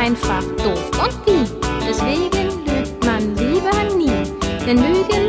einfach doof und die. Deswegen lügt man lieber nie, denn Lügen